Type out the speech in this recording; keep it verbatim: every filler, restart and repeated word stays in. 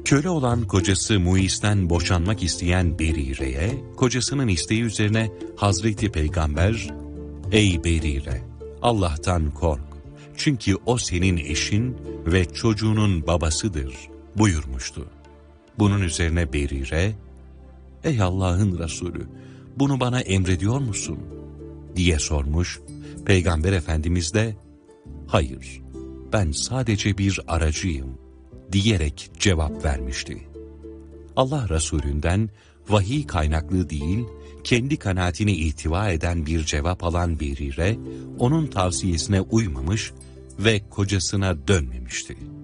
Köle olan kocası Muis'ten boşanmak isteyen Berire'ye, kocasının isteği üzerine Hazreti Peygamber, "Ey Berire, Allah'tan kork, çünkü o senin eşin ve çocuğunun babasıdır," buyurmuştu. Bunun üzerine Berire, "Ey Allah'ın Resulü, bunu bana emrediyor musun?" diye sormuş. Peygamber Efendimiz de, "Hayır, ben sadece bir aracıyım," diyerek cevap vermişti. Allah Resulünden vahiy kaynaklı değil, kendi kanaatini ihtiva eden bir cevap alan Berire, onun tavsiyesine uymamış ve kocasına dönmemişti.